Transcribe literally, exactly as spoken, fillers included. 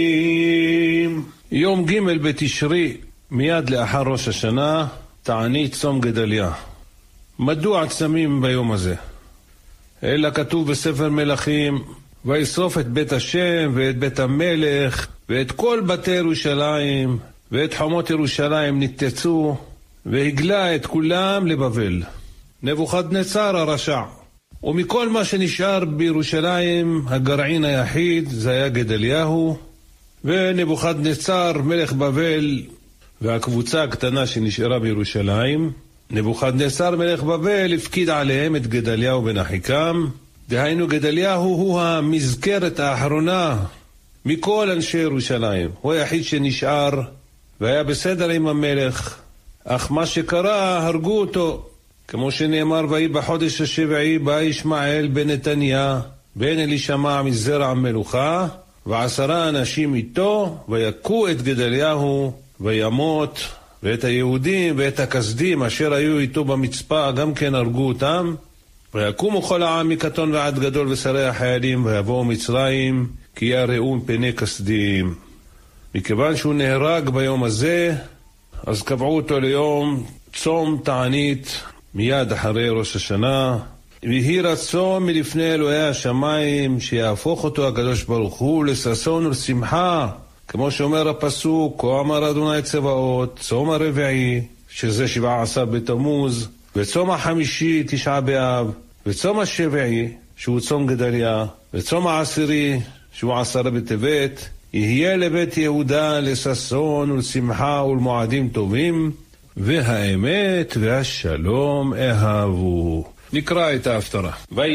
יום ג' בתשרי, מיד לאחר ראש השנה, תענית צום גדליה. מדוע צמים ביום הזה? אלא כתוב בספר מלכים, וישרוף את בית השם ואת בית המלך ואת כל בתי ירושלים ואת חומות ירושלים ניתצו, והגלה את כולם לבבל. נבוכדנצר הרשע. ומכל מה שנשאר בירושלים, הגרעין היחיד זה היה גדליהו, ונבוכדנצר מלך בבל והקבוצה הקטנה שנשארה בירושלים, נבוכדנצר מלך בבל הפקיד עליהם את גדליהו בן אחיקם. דהיינו גדליהו הוא המזכרת האחרונה מכל אנשי ירושלים, הוא היחיד שנשאר והיה בסדר עם המלך, אך מה שקרה, הרגו אותו, כמו שנאמר, ויהי בחודש השביעי בא ישמעאל בן נתניה בן אלישמע מזרע המלוכה, ועשרה אנשים איתו, ויכו את גדליהו וימות, ואת היהודים ואת הכסדים אשר היו איתו במצפה גם כן הרגו אותם. ויקומו כל העם מקטון ועד גדול ושרי החיילים, ויבואו מצרים כי יראו מפני כסדים. מכיוון שהוא נהרג ביום הזה, אז קבעו אותו ליום צום תענית מיד אחרי ראש השנה. ויהי רצון מלפני אלוהי השמיים שיהפוך אותו הקדוש ברוך הוא לששון ולשמחה, כמו שאומר הפסוק, כה אמר אדוני צבאות, צום הרביעי שזה שבעה עשר בתמוז, וצום החמישי תשעה באב, וצום השביעי שהוא צום גדליה, וצום העשירי שהוא עשרה בטבת, יהיה לבית יהודה לששון ולשמחה ולמועדים טובים, והאמת והשלום אהבו. נקרא את ההפטרה.